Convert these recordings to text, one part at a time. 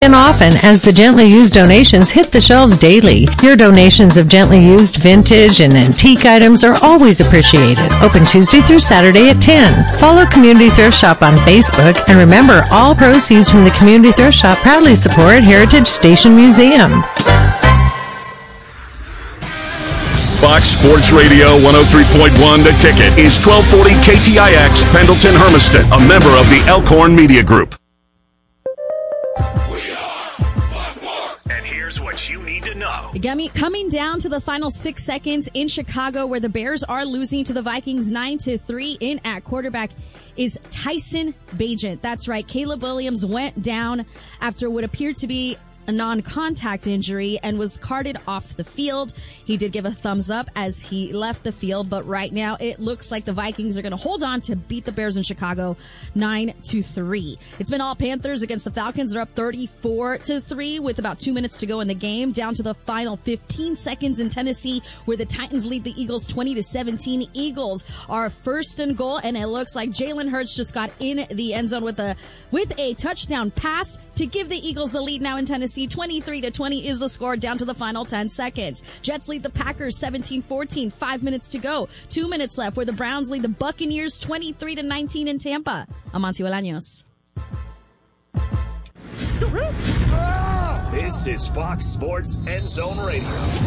And often, as the gently used donations hit the shelves daily, your donations of gently used vintage and antique items are always appreciated. Open Tuesday through Saturday at 10. Follow Community Thrift Shop on Facebook, and remember, all proceeds from the Community Thrift Shop proudly support Heritage Station Museum. Fox Sports Radio 103.1 The Ticket is 1240 KTIX Pendleton Hermiston, a member of the Elkhorn Media Group. And here's what you need to know. Coming down to the final 6 seconds in Chicago, where the Bears are losing to the Vikings 9-3. In at quarterback is Tyson Bagent. That's right. Caleb Williams went down after what appeared to be a non-contact injury and was carted off the field. He did give a thumbs up as he left the field, but right now it looks like the Vikings are going to hold on to beat the Bears in Chicago 9-3. It's been all Panthers against the Falcons. They're up 34-3 with about 2 minutes to go in the game, down to the final 15 seconds in Tennessee, where the Titans lead the Eagles 20-17. Eagles are first and goal, and it looks like Jalen Hurts just got in the end zone with a touchdown pass to give the Eagles the lead now in Tennessee. 23-20 is the score, down to the final 10 seconds. Jets lead the Packers 17-14. 5 minutes to go. 2 minutes left, where the Browns lead the Buccaneers 23-19 in Tampa. Amancio Bolaños. This is Fox Sports End Zone Radio.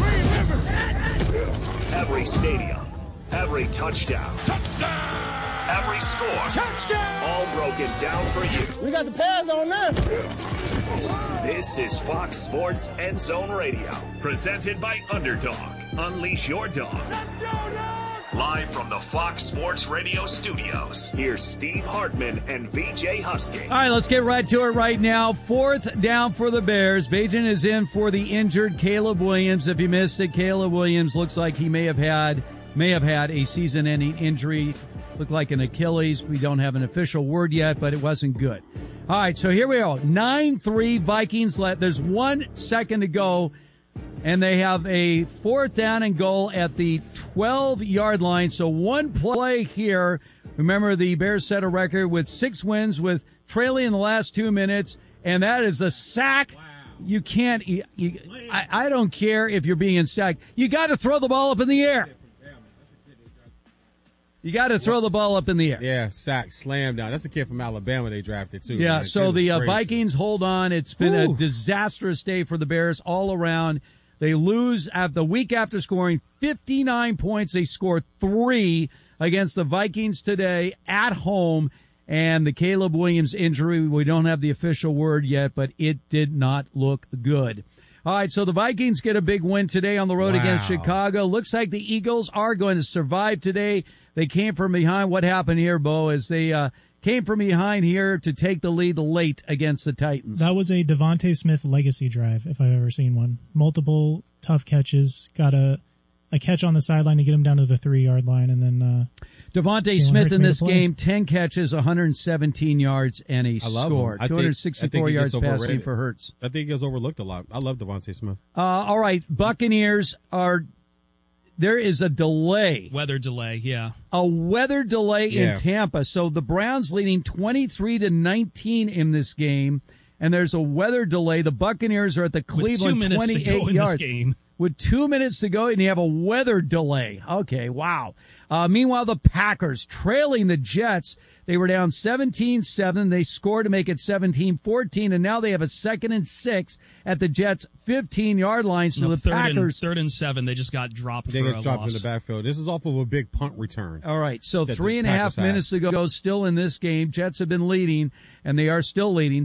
Every stadium, every touchdown. Every score. Touchdown! All broken down for you. We got the pads on this. This is Fox Sports End Zone Radio. Presented by Underdog. Unleash your dog. Let's go, dog! Live from the Fox Sports Radio studios. Here's Steve Hartman and VJ Husky. All right, let's get right to it right now. 4th down for the Bears. Bagent is in for the injured Caleb Williams. If you missed it, Caleb Williams looks like he may have had a season-ending injury. Looked like an Achilles. We don't have an official word yet, but it wasn't good. All right, so here we go. 9-3 Vikings left. There's 1 second to go, and they have a 4th down and goal at the 12-yard line. So one play here. Remember, the Bears set a record with 6 wins with trailing in the last 2 minutes, and that is a sack. Wow. You can't – I don't care if you're being sacked. You got to throw the ball up in the air. You got to throw the ball up in the air. Yeah, sack, slam down. That's a kid from Alabama they drafted, too. Yeah, man. so the Vikings hold on. It's been a disastrous day for the Bears all around. They lose at the week after scoring 59 points. They score 3 against the Vikings today at home. And the Caleb Williams injury, we don't have the official word yet, but it did not look good. All right, so the Vikings get a big win today on the road against Chicago. Looks like the Eagles are going to survive today. They came from behind. What happened here, Bo, is they came from behind here to take the lead late against the Titans. That was a Devontae Smith legacy drive, if I've ever seen one. Multiple tough catches. Got a catch on the sideline to get him down to the 3-yard line, and then Devontae Smith in this game, 10 catches, 117 yards, and a score. 264 yards passing for Hurts. I think he gets overlooked a lot. I love Devontae Smith. All right, Buccaneers there is a delay. Weather delay, yeah. A weather delay in Tampa. So the Browns leading 23-19 in this game, and there's a weather delay. The Buccaneers are at the Cleveland 28 yards. With 2 minutes to go, and you have a weather delay. Okay, wow. Meanwhile, the Packers trailing the Jets. They were down 17-7. They scored to make it 17-14, and now they have a 2nd and 6 at the Jets' 15-yard line. So the Packers... 3rd and 7, they just got dropped for a loss. Dropped in the backfield. This is off of a big punt return. All right, so 3.5 minutes to go still in this game. Jets have been leading, and they are still leading.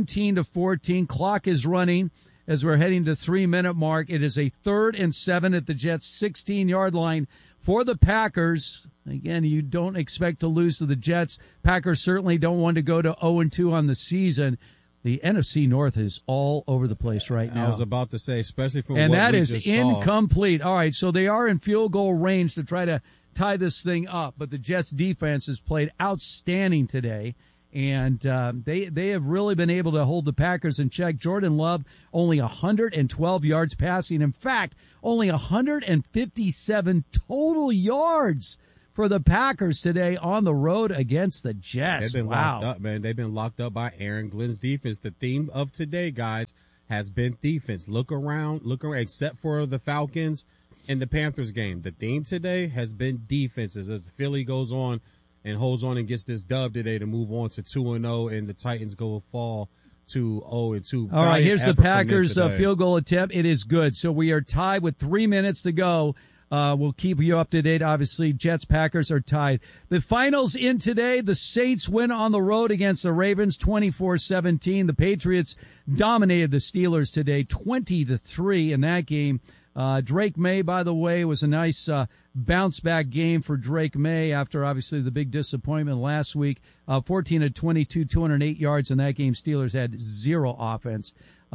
17-14. Clock is running. As we're heading to 3-minute mark, it is a 3rd and 7 at the Jets' 16-yard line for the Packers. Again, you don't expect to lose to the Jets. Packers certainly don't want to go to 0-2 on the season. The NFC North is all over the place right now. I was about to say, especially from and what that we is just incomplete. All right, so they are in field goal range to try to tie this thing up, but the Jets' defense has played outstanding today. And they have really been able to hold the Packers in check. Jordan Love, only 112 yards passing. In fact, only 157 total yards for the Packers today on the road against the Jets. They've been locked up, man. They've been locked up by Aaron Glenn's defense. The theme of today, guys, has been defense. Look around, except for the Falcons and the Panthers game. The theme today has been defenses as Philly goes on and holds on and gets this dub today to move on to 2-0, and the Titans fall to 0-2. All right, here's the Packers field goal attempt. It is good. So we are tied with 3 minutes to go. We'll keep you up to date. Obviously, Jets, Packers are tied. The finals in today, the Saints win on the road against the Ravens 24-17. The Patriots dominated the Steelers today 20-3 in that game. Drake May, by the way, was a nice bounce back game for Drake May after obviously the big disappointment last week. 14-22, 208 yards in that game. Steelers had 0 offense.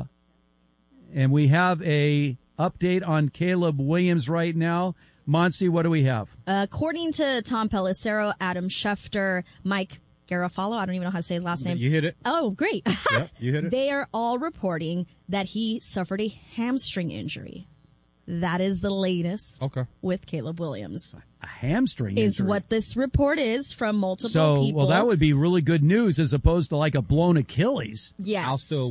And we have a update on Caleb Williams right now. Monsi, what do we have? According to Tom Pelissero, Adam Schefter, Mike Garafolo, I don't even know how to say his last name. You hit it. Oh, great. Yep, you hit it. They are all reporting that he suffered a hamstring injury. That is the latest with Caleb Williams. A hamstring injury is what this report is from multiple people. Well, that would be really good news as opposed to like a blown Achilles. Yes.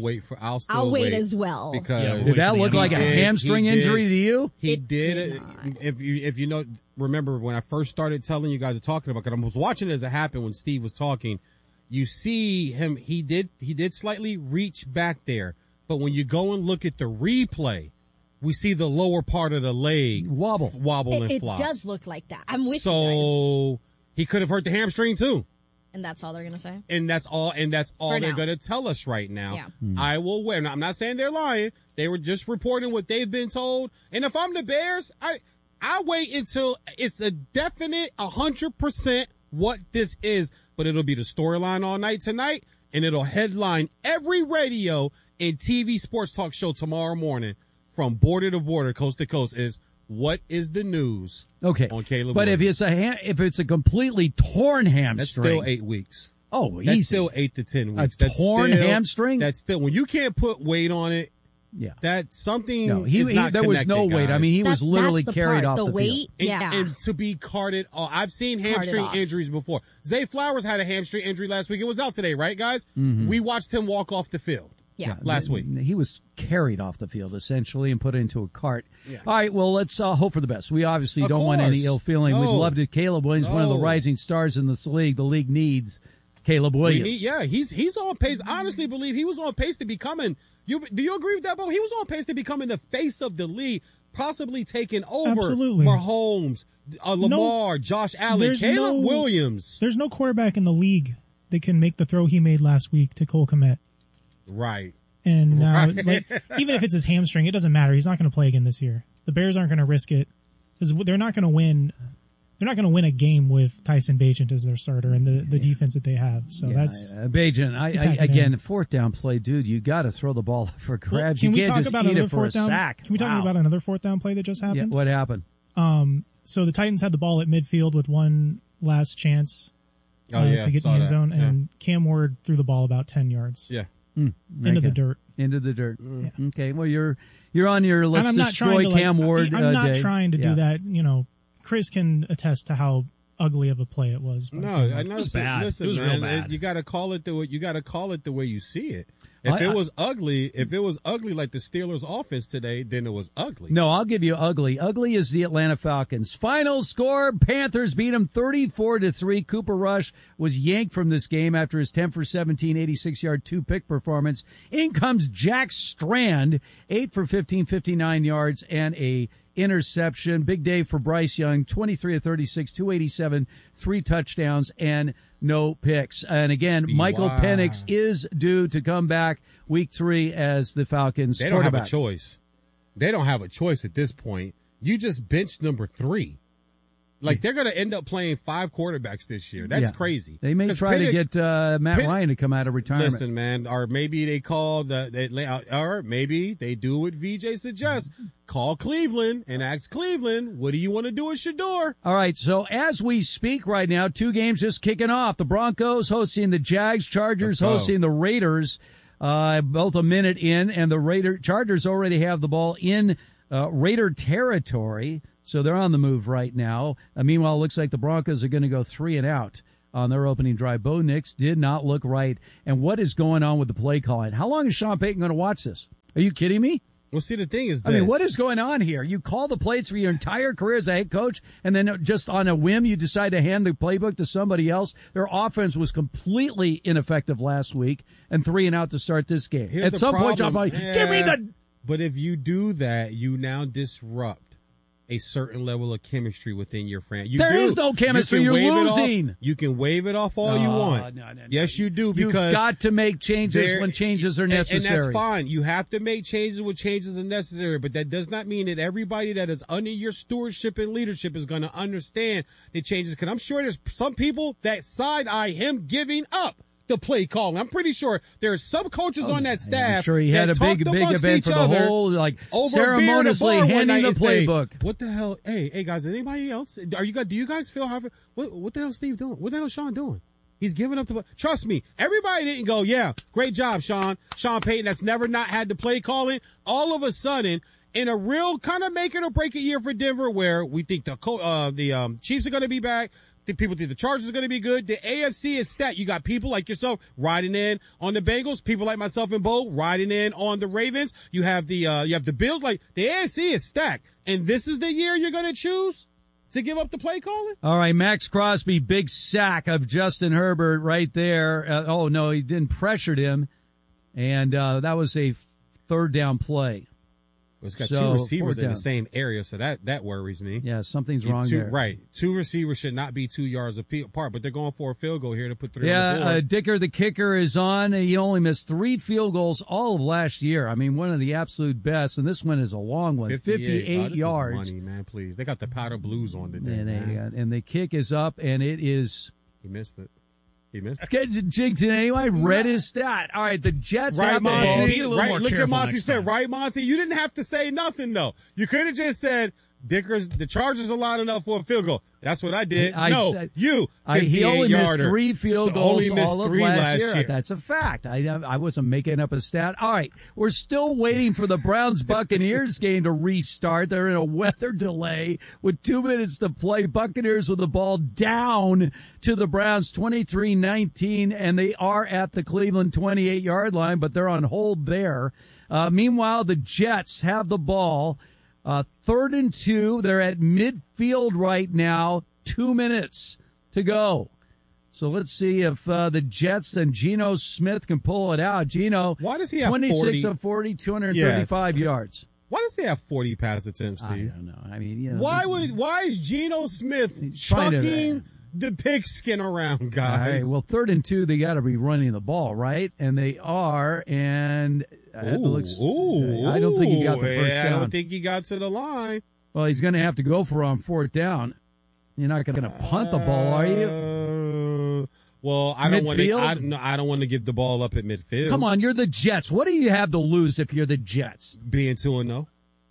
I'll wait as well. Because did that look like a hamstring injury to you? He did. If you know, remember when I first started telling you guys talking about, because I was watching it as it happened when Steve was talking. You see him. He did slightly reach back there, but when you go and look at the replay, we see the lower part of the leg wobble and flop. It does look like that. I'm with you guys. So he could have hurt the hamstring too. And that's all they're going to say? And that's all they're going to tell us right now. Yeah. I will wait. I'm not saying they're lying. They were just reporting what they've been told. And if I'm the Bears, I wait until it's a definite 100% what this is. But it'll be the storyline all night tonight, and it'll headline every radio and TV sports talk show tomorrow morning. From border to border, coast to coast, is what is the news on Caleb But Williams. if it's a completely torn hamstring, that's still 8 weeks. Oh, easy. That's still 8 to 10 weeks. A torn hamstring? That's still, when you can't put weight on it, that's something is not there was no guys. weight. I mean, he was literally carried off the weight, field. And to be carted off. I've seen hamstring injuries before. Zay Flowers had a hamstring injury last week. It was out today, right, guys? Mm-hmm. We watched him walk off the field. Yeah. Last week. He was carried off the field, essentially, and put into a cart. Yeah. All right, well, let's hope for the best. We obviously don't want any ill feeling. We'd love to. Caleb Williams, one of the rising stars in this league. The league needs Caleb Williams. He's on pace. I honestly believe he was on pace to becoming – do you agree with that, Bo? He was on pace to becoming the face of the league, possibly taking over Mahomes, Lamar, Josh Allen, Caleb Williams. There's no quarterback in the league that can make the throw he made last week to Cole Kmet. Right. And now, even if it's his hamstring, it doesn't matter. He's not going to play again this year. The Bears aren't going to risk it because they're not going to win. They're not going to win a game with Tyson Bagent as their starter and the defense that they have. So that's Bagent. Again, fourth down play, dude. You got to throw the ball for grabs. Well, you can't just eat it for a sack. Can we talk about another fourth down play that just happened? Yeah, what happened? So the Titans had the ball at midfield with one last chance to get in the end zone, and Cam Ward threw the ball about 10 yards. Yeah. Into the dirt. Yeah. Okay. Well, you're on your let's destroy Cam Ward. I'm not day. trying to do that. You know, Chris can attest to how ugly of a play it was. No, I know it was bad. Listen, it was man, real bad. You got to call it the way you see it. If it was ugly like the Steelers' offense today, then it was ugly. No, I'll give you ugly. Ugly is the Atlanta Falcons. Final score: Panthers beat them 34-3. Cooper Rush was yanked from this game after his 10 for 17, 86-yard two-pick performance. In comes Jack Strand, 8 for 15, 59 yards and a interception. Big day for Bryce Young, 23 of 36, 287, 3 touchdowns and no picks. And again, Michael Penix is due to come back week 3 as the Falcons They don't have a choice. They don't have a choice at this point. You just benched number 3. Like, they're going to end up playing 5 quarterbacks this year. That's crazy. They may try to get Matt Ryan to come out of retirement. Listen, man, or maybe they call or maybe they do what VJ suggests. Call Cleveland and ask Cleveland, what do you want to do with Shador? All right, so as we speak right now, 2 games just kicking off. The Broncos hosting the Jags, Chargers hosting the Raiders, both a minute in, and the Chargers already have the ball in Raider territory. So they're on the move right now. Meanwhile, it looks like the Broncos are going to go 3 and out on their opening drive. Bo Nix did not look right. And what is going on with the play calling? How long is Sean Payton going to watch this? Are you kidding me? Well, see, the thing is this. I mean, what is going on here? You call the plays for your entire career as a head coach, and then just on a whim, you decide to hand the playbook to somebody else. Their offense was completely ineffective last week, and 3 and out to start this game. At some point, I'm like, give me the... But if you do that, you now disrupt a certain level of chemistry within your franchise. There is no chemistry. You're losing. You can wave it off all you want. No. Yes, you do. You've because got to make changes when changes are necessary. And that's fine. You have to make changes when changes are necessary, but that does not mean that everybody that is under your stewardship and leadership is going to understand the changes. Because I'm sure there's some people that side-eye him giving up the play calling. I'm pretty sure there's some coaches on that staff. I'm sure he had a big event for the whole, like, ceremoniously handing the playbook. Say, what the hell? Hey guys, anybody else? Do you guys feel how? What the hell is Steve doing? What the hell is Sean doing? He's giving up the. Trust me, everybody didn't go. Yeah, great job, Sean Payton. That's never not had the play calling. All of a sudden, in a real kind of make it or break it year for Denver, where we think the Chiefs are going to be back. People think the Chargers are going to be good. The AFC is stacked. You got people like yourself riding in on the Bengals. People like myself and Bo riding in on the Ravens. You have the Bills. Like, the AFC is stacked. And this is the year you're going to choose to give up the play calling? All right, Max Crosby, big sack of Justin Herbert right there. He didn't pressure him. And that was a third down play. It's got two receivers in the same area, so that worries me. Yeah, something's wrong there. Right. Two receivers should not be 2 yards apart, but they're going for a field goal here to put 3 on the board. Dicker, the kicker, is on. He only missed 3 field goals all of last year. I mean, one of the absolute best, and this one is a long one, 58 yards. This is money, man, please. They got the powder blues on today, and the kick is up, and it is... He missed it. He missed it. Anyway, read his stat. All right, the Jets have the ball. Look at Monty's said, right, Monty? You didn't have to say nothing, though. You could have just said, the Chargers are loud enough for a field goal. That's what I did. He only missed 3 field goals all of last year. year. That's a fact. I wasn't making up a stat. All right, we're still waiting for the Browns-Buccaneers game to restart. They're in a weather delay with 2 minutes to play. Buccaneers with the ball down to the Browns 23-19, and they are at the Cleveland 28-yard line, but they're on hold there. Meanwhile, the Jets have the ball. 3rd and 2. They're at midfield right now. 2 minutes to go. So let's see if the Jets and Geno Smith can pull it out. Geno, why does he have 26 of 40, 235 yards. Why does he have 40 pass attempts, Steve? I don't know. I mean, why is Geno Smith chucking the pigskin around, guys? All right, well, 3rd and 2, they got to be running the ball, right? And they are, and I don't think he got the first down. I don't think he got to the line. Well, he's going to have to go for on 4th down. You're not going to punt the ball, are you? Well, I don't want to give the ball up at midfield. Come on, you're the Jets. What do you have to lose if you're the Jets? Being 2-0.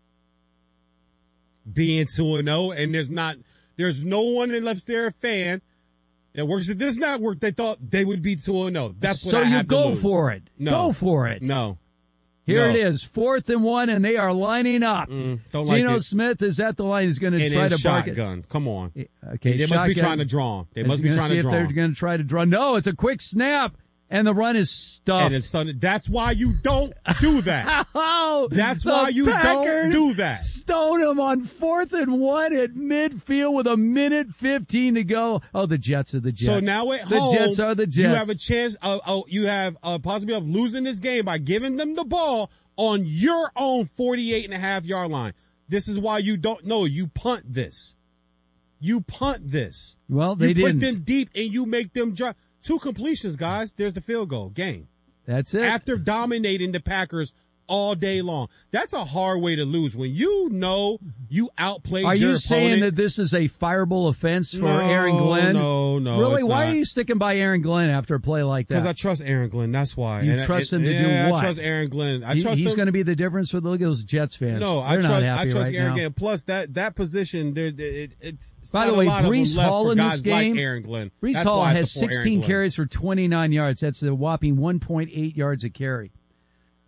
Being 2-0, and there's no one unless they're a fan that works at this network that thought they would be 2-0. That's what I have to lose. So you go for it. No. Go for it. No. Here it is, 4th and 1, and they are lining up. Geno Smith is at the line. He's going to try to bark it. Shotgun. Come on. Okay, they must be trying to draw him. They must be trying to draw him. They're going to try to draw. No, it's a quick snap, and the run is stuffed. And it's stunned. That's why you don't do that. That's why you don't do that. Stone him on 4th and 1 at midfield with 1:15 to go. Oh, the Jets are the Jets. So now at home, the Jets are the Jets. You have a chance. You have a possibility of losing this game by giving them the ball on your own 48.5-yard line. This is why you don't know. You punt this. You punt this. Well, they didn't. You put them deep and you make them drop. 2 completions, guys. There's the field goal. Game. That's it. After dominating the Packers all day long. That's a hard way to lose when you know you outplayed your opponent. Are you saying that this is a fireable offense for Aaron Glenn? No. Really? Why are you sticking by Aaron Glenn after a play like that? Because I trust Aaron Glenn. That's why. You trust him to do what? I trust Aaron Glenn. He's going to be the difference for those Jets fans. No, I trust Aaron Glenn. Plus, that position, it's by the way, Breece Hall in this game, like Aaron Glenn. Breece Hall has 16 carries for 29 yards. That's a whopping 1.8 yards a carry.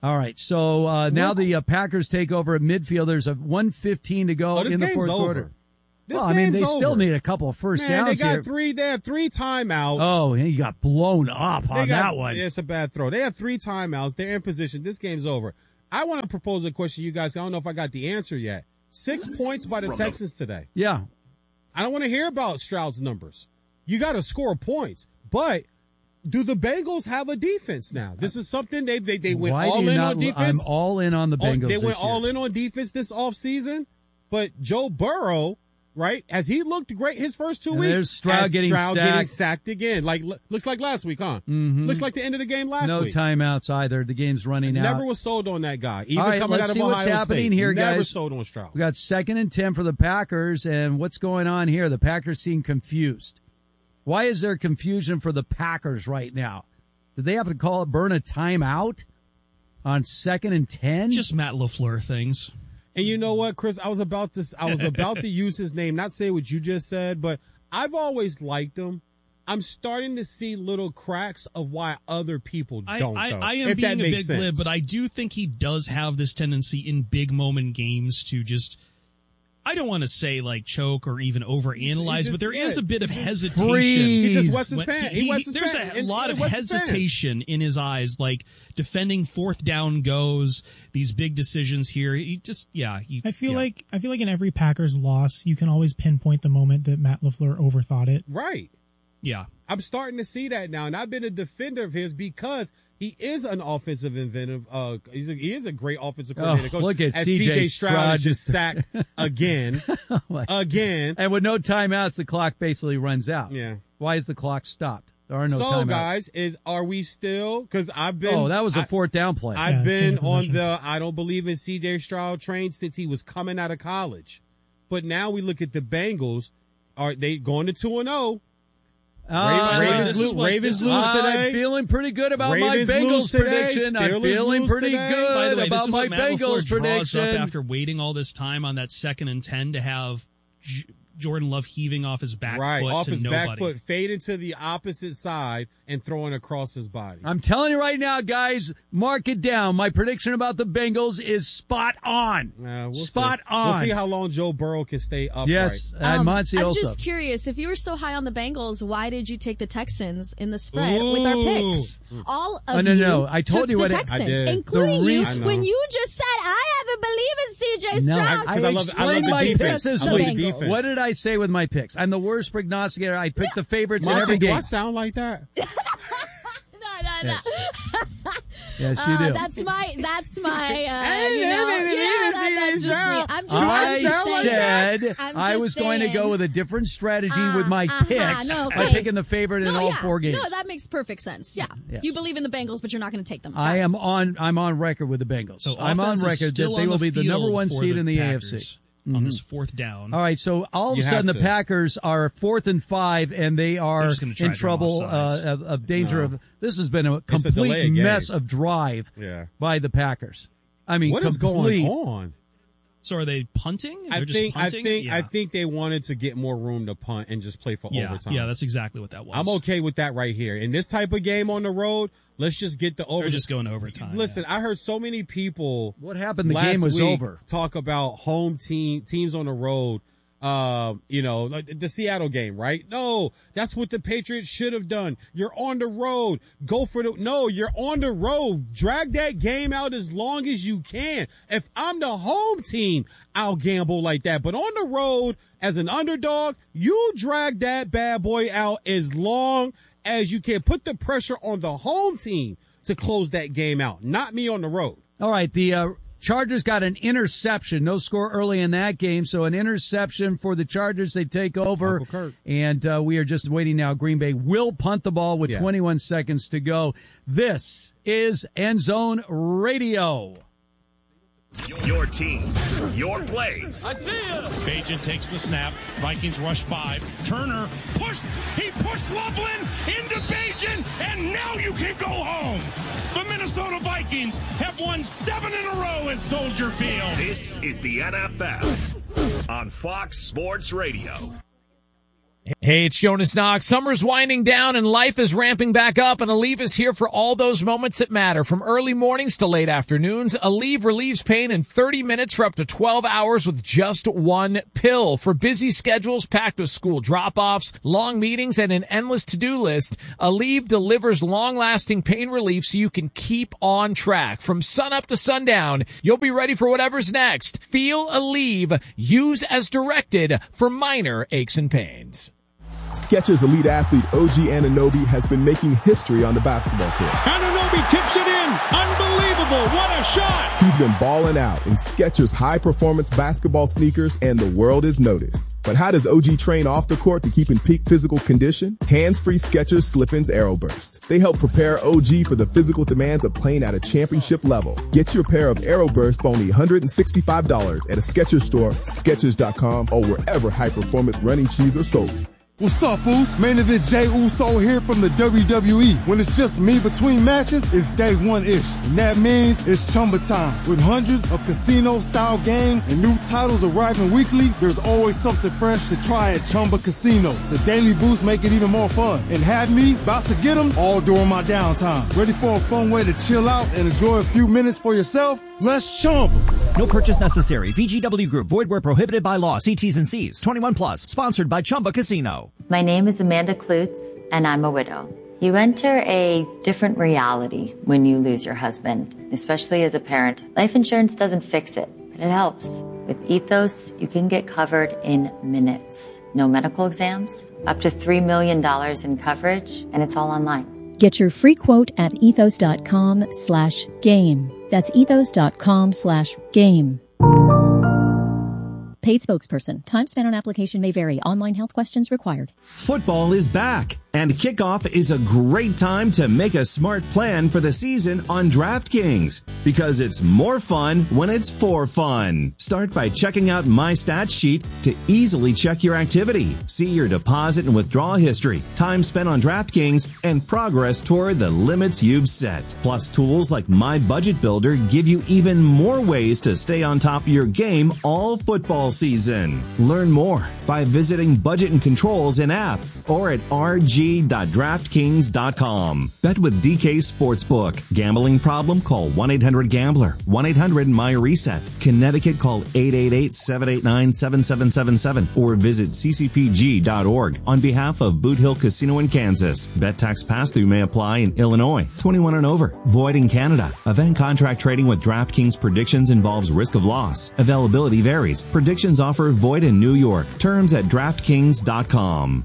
All right, so now the Packers take over at midfield. There's a 1:15 to go in the fourth quarter. They still need a couple of first downs they here. They have 3 timeouts. Oh, he got blown up on that one. It's a bad throw. They have 3 timeouts. They're in position. This game's over. I want to propose a question to you guys. I don't know if I got the answer yet. 6 points by the Texans today. Yeah. I don't want to hear about Stroud's numbers. You got to score points. But do the Bengals have a defense now? This is something they went all in on defense. I'm all in on the Bengals. They went all in on defense this offseason. But Joe Burrow, right? Has he looked great his first 2 weeks? There's Stroud getting sacked again. Looks like last week, huh? Mm-hmm. Looks like the end of the game last week. No timeouts either. The game's running out. Never was sold on that guy. Even all right, coming let's out of see Ohio what's happening State. here, Never guys. sold on Stroud. We got 2nd and 10 for the Packers, and what's going on here? The Packers seem confused. Why is there confusion for the Packers right now? Did they have to burn a timeout on 2nd and 10? Just Matt LaFleur things. And you know what, Chris? I was about to use his name, not say what you just said, but I've always liked him. I'm starting to see little cracks of why other people don't. I am being a big glib, but I do think he does have this tendency in big moment games to just, I don't want to say like choke or even overanalyze, but there is a bit of hesitation. He just wets his pants. There's a lot of hesitation in his eyes, like defending 4th down goes, these big decisions here. He just, I feel like in every Packers loss, you can always pinpoint the moment that Matt LaFleur overthought it. Right. Yeah. I'm starting to see that now, and I've been a defender of his because he is an offensive inventive. He is a great offensive coordinator. Coach. Look at C.J. Stroud just sacked again. Again. And with no timeouts, the clock basically runs out. Yeah. Why is the clock stopped? There are no timeouts. So, guys, are we still – because I've been – Oh, that was a 4th down play. I've been on the I don't believe in C.J. Stroud train since he was coming out of college. But now we look at the Bengals. Are they going to 2-0? Ravens lose today. I'm feeling pretty good about my Bengals prediction. I'm feeling pretty good about my Bengals prediction. Up after waiting all this time on that 2nd and 10 to have Jordan Love heaving off his back foot off to his nobody. back foot, fading to the opposite side and throwing across his body. I'm telling you right now, guys, mark it down. My prediction about the Bengals is spot on. Spot on. We'll see how long Joe Burrow can stay upright. Yes, I'm I'm just curious. If you were so high on the Bengals, why did you take the Texans in the spread with our picks? All of you No. I told you the what Texans, I did. including you, when you just said, I haven't believed in C.J. Stroud. I explained my picks. Defense. What did I say with my picks? I'm the worst prognosticator. I pick the favorites in every game. Do I sound like that? No. Yes, you do. That's my, that's just me. I said I was going to go with a different strategy with my picks. I'm picking the favorite in all 4 games. No, that makes perfect sense. Yeah. You believe in the Bengals, but you're not going to take them. I'm on record with the Bengals. So I'm on record that they will be the number 1 seed in the AFC. On this 4th down. All right, so all of a sudden the Packers are 4th and 5, and they are in trouble of danger of. This has been a complete mess of drive by the Packers. I mean, what is going on? So are they punting? I think they wanted to get more room to punt and just play for overtime. Yeah, that's exactly what that was. I'm okay with that right here. In this type of game on the road, let's just get the overtime. They're just going overtime. Listen, I heard so many people. What happened? The game was over. Talk about home teams on the road. Like the Seattle game, right? No, that's what the Patriots should have done. You're on the road. You're on the road. Drag that game out as long as you can. If I'm the home team, I'll gamble like that. But on the road, as an underdog, you drag that bad boy out as long as you can. Put the pressure on the home team to close that game out, not me on the road. All right, the Chargers got an interception. No score early in that game, so an interception for the Chargers. They take over, and we are just waiting now. Green Bay will punt the ball with 21 seconds to go. This is End Zone Radio. Your team, your plays. I see it. Bagent takes the snap. Vikings rush 5. Turner pushed. He pushed Loveland into Bagent, and now you can go home. The Minnesota Vikings have won 7 in a row at Soldier Field. This is the NFL on Fox Sports Radio. Hey, it's Jonas Knox. Summer's winding down and life is ramping back up, and Aleve is here for all those moments that matter. From early mornings to late afternoons, Aleve relieves pain in 30 minutes for up to 12 hours with just one pill. For busy schedules packed with school drop-offs, long meetings, and an endless to-do list, Aleve delivers long-lasting pain relief so you can keep on track. From sunup to sundown, you'll be ready for whatever's next. Feel Aleve. Use as directed for minor aches and pains. Skechers elite athlete OG Anunoby has been making history on the basketball court. Anunoby tips it in. Unbelievable. What a shot. He's been balling out in Skechers high-performance basketball sneakers, and the world is noticed. But how does OG train off the court to keep in peak physical condition? Hands-free Skechers Slip-ins Aeroburst. They help prepare OG for the physical demands of playing at a championship level. Get your pair of Aeroburst for only $165 at a Skechers store, Skechers.com, or wherever high-performance running shoes are sold. What's up, Oos? Main event Jey Uso here from the WWE. When it's just me between matches, it's day one-ish. And that means it's Chumba time. With hundreds of casino-style games and new titles arriving weekly, there's always something fresh to try at Chumba Casino. The daily boosts make it even more fun. And have me about to get them all during my downtime. Ready for a fun way to chill out and enjoy a few minutes for yourself? Let's Chumba. No purchase necessary. VGW Group. Void where prohibited by law. See T's and C's. 21 plus. Sponsored by Chumba Casino. My name is Amanda Klutz, and I'm a widow. You enter a different reality when you lose your husband, especially as a parent. Life insurance doesn't fix it, but it helps. With Ethos, you can get covered in minutes. No medical exams, up to $3 million in coverage, and it's all online. Get your free quote at ethos.com/game. That's ethos.com/game. Paid spokesperson. Time spent on application may vary. Online health questions required. Football is back, and kickoff is a great time to make a smart plan for the season on DraftKings, because it's more fun when it's for fun. Start by checking out My Stats Sheet to easily check your activity, see your deposit and withdrawal history, time spent on DraftKings, and progress toward the limits you've set. Plus, tools like My Budget Builder give you even more ways to stay on top of your game all football season. Learn more by visiting Budget and Controls in app or at rg.draftkings.com. Bet with DK Sportsbook. Gambling problem? Call 1-800-GAMBLER. 1-800-MY-RESET. Connecticut, call 888-789-7777 or visit ccpg.org on behalf of Boot Hill Casino in Kansas. Bet tax pass-through may apply in Illinois. 21 and over. Void in Canada. Event contract trading with DraftKings predictions involves risk of loss. Availability varies. Predictions offer void in New York. Terms at DraftKings.com.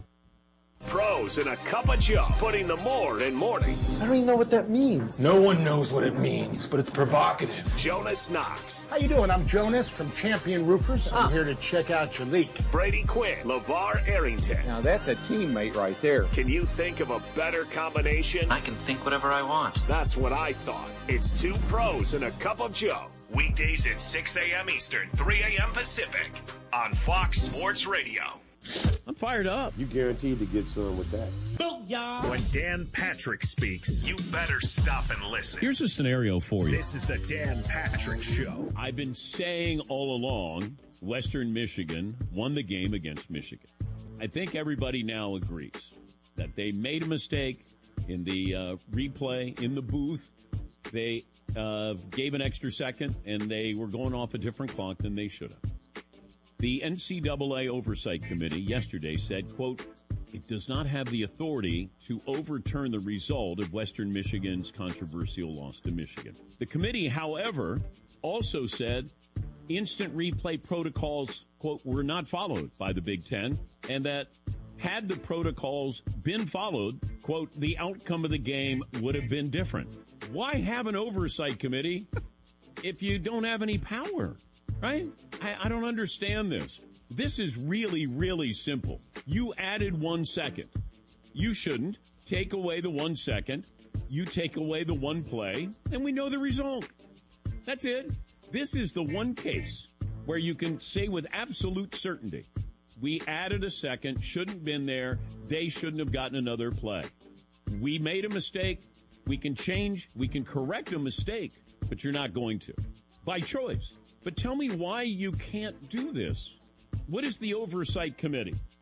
Pros in a Cup of Joe, putting the more in mornings. I don't even know what that means. No one knows what it means, but it's provocative. Jonas Knox. How you doing? I'm Jonas from Champion Roofers. I'm here to check out your leak. Brady Quinn. LeVar Arrington. Now that's a teammate right there. Can you think of a better combination? I can think whatever I want. That's what I thought. It's two pros in a Cup of Joe. Weekdays at 6 a.m. Eastern, 3 a.m. Pacific on Fox Sports Radio. I'm fired up. You guaranteed to get some with that. Booyah! When Dan Patrick speaks, you better stop and listen. Here's a scenario for you. This is the Dan Patrick Show. I've been saying all along, Western Michigan won the game against Michigan. I think everybody now agrees that they made a mistake in the replay in the booth. They gave an extra second, and they were going off a different clock than they should have. The NCAA Oversight Committee yesterday said, quote, it does not have the authority to overturn the result of Western Michigan's controversial loss to Michigan. The committee, however, also said instant replay protocols, quote, were not followed by the Big Ten, and that had the protocols been followed, quote, the outcome of the game would have been different. Why have an oversight committee if you don't have any power? Right? I don't understand this. This is really, really simple. You added 1 second. You shouldn't. Take away the 1 second. You take away the one play, and we know the result. That's it. This is the one case where you can say with absolute certainty, we added a second, shouldn't have been there, they shouldn't have gotten another play. We made a mistake. We can change. We can correct a mistake, but you're not going to. By choice. But tell me why you can't do this. What is the oversight committee?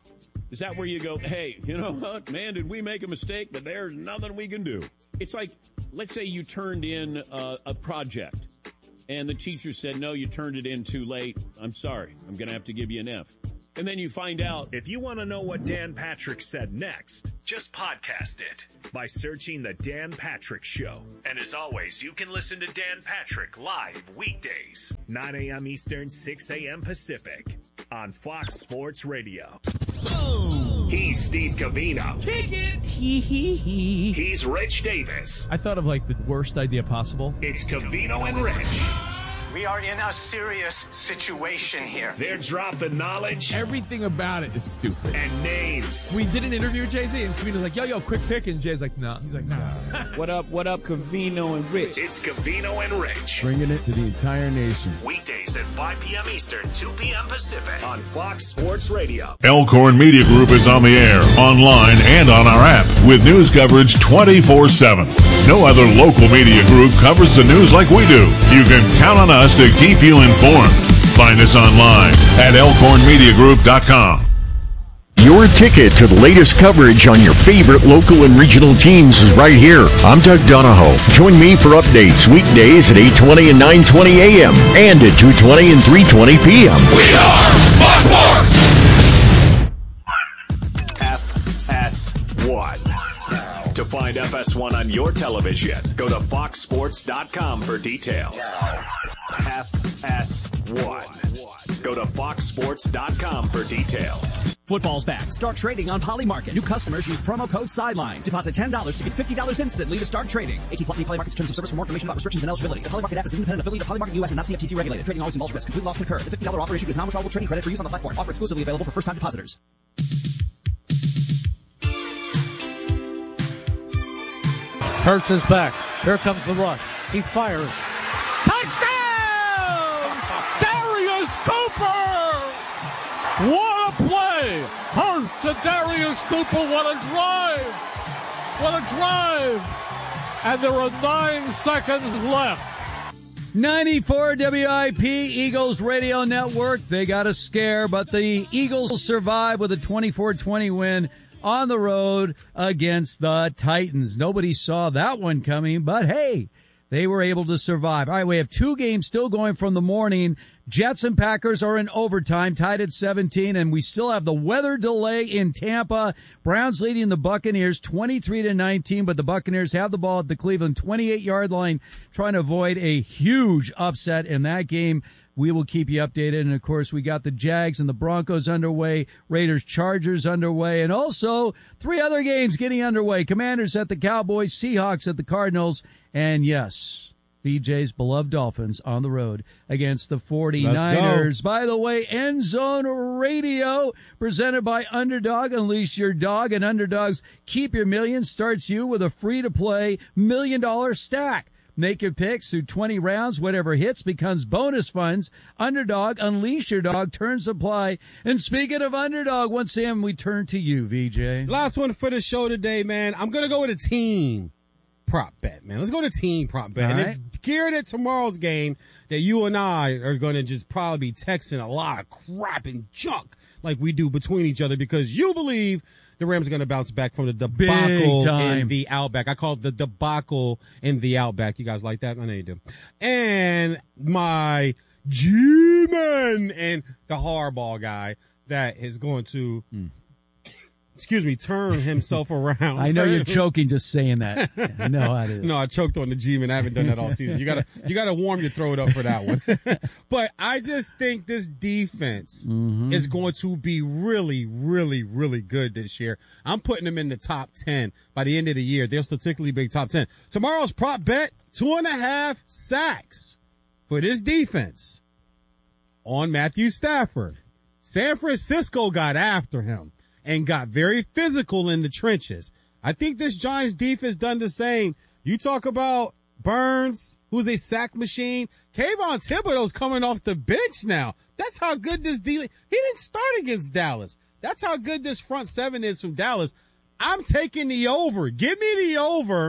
Is that where you go, hey, you know what, man, did we make a mistake? But there's nothing we can do. It's like, let's say you turned in a project, and the teacher said, no, you turned it in too late. I'm sorry. I'm going to have to give you an F. And then you find out. If you want to know what Dan Patrick said next, just podcast it by searching The Dan Patrick Show. And as always, you can listen to Dan Patrick live weekdays, 9 a.m. Eastern, 6 a.m. Pacific on Fox Sports Radio. Boom. He's Steve Covino. Kick it. He's Rich Davis. I thought of like the worst idea possible. It's Covino and Rich. We are in a serious situation here. They're dropping knowledge. Everything about it is stupid. And names. We did an interview with Jay-Z, and Covino's like, yo, quick pick. And Jay's like, no. He's like, nah. What up, Covino and Rich? It's Covino and Rich. Bringing it to the entire nation. Weekdays at 5 p.m. Eastern, 2 p.m. Pacific on Fox Sports Radio. Elkhorn Media Group is on the air, online, and on our app with news coverage 24/7. No other local media group covers the news like we do. You can count on us to keep you informed. Find us online at elkhornmediagroup.com. Your ticket to the latest coverage on your favorite local and regional teams is right here. I'm Doug Donahoe. Join me for updates weekdays at 8:20 and 9:20 a.m. and at 2:20 and 3:20 p.m. We are Fox Sports! FS1. To find FS1 on your television, go to foxsports.com for details. FS1. Go to foxsports.com for details. Football's back. Start trading on Polymarket. New customers use promo code SIDELINE. Deposit $10 to get $50 instantly to start trading. 18+ Polymarket's terms of service. For more information about restrictions and eligibility. The Polymarket app is an independent affiliate of Polymarket US and not CFTC regulated. Trading always involves risk. Complete loss concurred. The $50 offer issued is non-withdrawable trading credit for use on the platform. Offer exclusively available for first-time depositors. Hurts is back. Here comes the rush. He fires. Touchdown! Darius Cooper! What a play! Hurts to Darius Cooper. What a drive! What a drive! And there are 9 seconds left. 94 WIP Eagles Radio Network. They got a scare, but the Eagles survive with a 24-20 win on the road against the Titans. Nobody saw that one coming, but hey, they were able to survive. All right, we have 2 games still going from the morning. Jets and Packers are in overtime, tied at 17, and we still have the weather delay in Tampa. Browns leading the Buccaneers 23-19, but the Buccaneers have the ball at the Cleveland 28-yard line, trying to avoid a huge upset in that game. We will keep you updated. And, of course, we got the Jags and the Broncos underway, Raiders-Chargers underway, and also 3 other games getting underway. Commanders at the Cowboys, Seahawks at the Cardinals, and, yes, BJ's beloved Dolphins on the road against the 49ers. By the way, End Zone Radio, presented by Underdog. Unleash your dog, and Underdog's Keep Your Million starts you with a free-to-play $1 million stack. Make your picks through 20 rounds. Whatever hits becomes bonus funds. Underdog, unleash your dog, terms apply. And speaking of Underdog, once again, we turn to you, VJ. Last one for the show today, man. I'm going to go with a team prop bet, man. Let's go to team prop bet. And it's geared at tomorrow's game that you and I are going to just probably be texting a lot of crap and junk like we do between each other because you believe the Rams are going to bounce back from the debacle in the Outback. I call it the debacle in the Outback. You guys like that? I know you do. And my G-Man and the hardball guy that is going to, turn himself around. I know you're choking just saying that. I know how it is. No, I choked on the G-Man. I haven't done that all season. You gotta warm your throat up for that one. But I just think this defense is going to be really, really, really good this year. I'm putting them in the top 10 by the end of the year. They'll statistically be top 10. Tomorrow's prop bet, 2.5 sacks for this defense on Matthew Stafford. San Francisco got after him and got very physical in the trenches. I think this Giants defense done the same. You talk about Burns, who's a sack machine. Kayvon Thibodeau's coming off the bench now. That's how good this he didn't start against Dallas. That's how good this front seven is from Dallas. I'm taking the over. Give me the over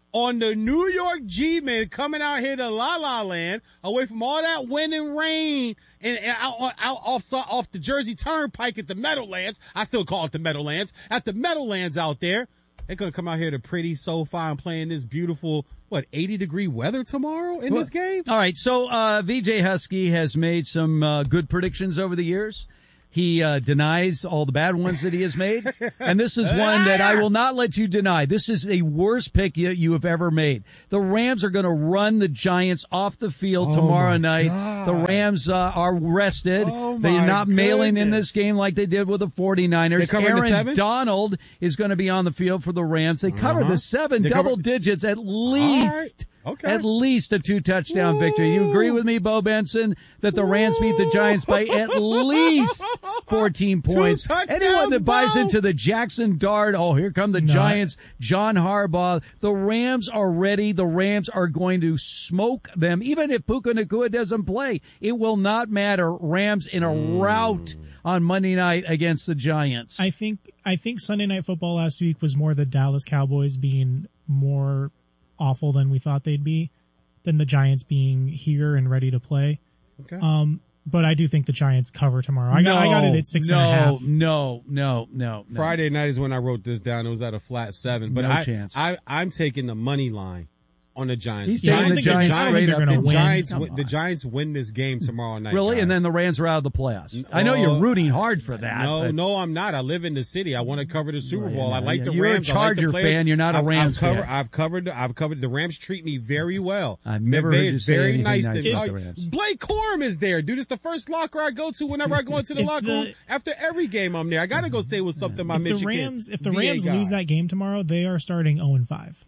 on the New York G-Men coming out here to La La Land, away from all that wind and rain, and out off the Jersey Turnpike at the Meadowlands. I still call it the Meadowlands. At the Meadowlands out there. They're going to come out here to pretty SoFi and play in this beautiful, 80-degree weather tomorrow in this game? All right, so VJ Husky has made some good predictions over the years. He denies all the bad ones that he has made. And this is one that I will not let you deny. This is the worst pick you have ever made. The Rams are going to run the Giants off the field tomorrow night. God. The Rams are rested. They're not mailing in this game like they did with the 49ers. Aaron Donald is going to be on the field for the Rams. They covered the 7 double digits at least. Okay. At least a 2-touchdown victory. You agree with me, Bo Benson, that the Rams beat the Giants by at least 14 points? Anyone that buys into the Jackson Dart, here come the Giants, John Harbaugh, the Rams are ready. The Rams are going to smoke them. Even if Puka Nacua doesn't play, it will not matter. Rams in a rout on Monday night against the Giants. I think Sunday Night Football last week was more the Dallas Cowboys being more awful than we thought they'd be, than the Giants being here and ready to play. Okay. But I do think the Giants cover tomorrow. I got it at 6.5. No. Friday night is when I wrote this down. It was at a flat 7. But no chance. I'm taking the money line on the Giants. He's taking the Giants straight up. The Giants win this game tomorrow night. Really? Guys. And then the Rams are out of the playoffs. I know you're rooting hard for that. No, I'm not. I live in the city. I want to cover the Super Bowl. I like the You're Rams. You're a Charger fan. You're not a Rams fan. I've covered. The Rams treat me very well. I've never heard you say anything nice about the Rams. Blake Corum is there, dude. It's the first locker I go to whenever I go into the locker room. After every game, I'm there. I got to go say what's up to my Michigan. If the Rams lose that game tomorrow, they are starting 0-5.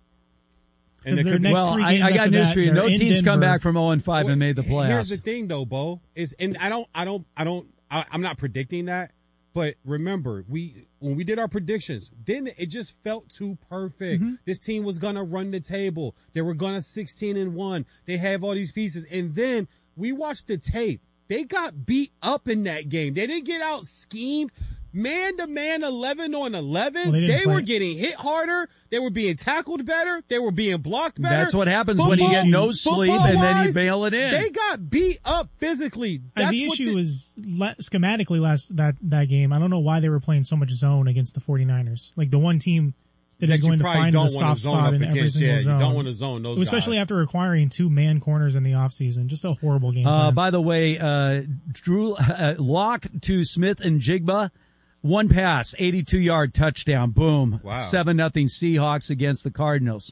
And I got news for you. No team's come back from 0-5 and made the playoffs. Here's the thing, though, Bo, and I'm not predicting that, but remember, when we did our predictions, then it just felt too perfect. Mm-hmm. This team was gonna run the table. They were gonna 16-1. They have all these pieces, and then we watched the tape. They got beat up in that game. They didn't get out schemed. Man-to-man 11-on-11, they were getting hit harder. They were being tackled better. They were being blocked better. That's what happens when you get no sleep and then you bail it in. They got beat up physically. The issue was schematically that game. I don't know why they were playing so much zone against the 49ers. Like the one team that is going to find the soft spot in every single zone. You don't want to zone those guys. Especially after acquiring 2 man corners in the offseason. Just a horrible game. By the way, Drew Lock to Smith and Jigba. 1 pass, 82-yard touchdown, boom. Wow. 7-0 Seahawks against the Cardinals.